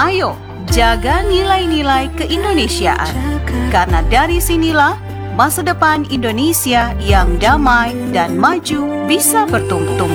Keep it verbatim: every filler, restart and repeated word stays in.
Ayo, jaga nilai-nilai keindonesiaan, karena dari sinilah masa depan Indonesia yang damai dan maju bisa bertumbuh.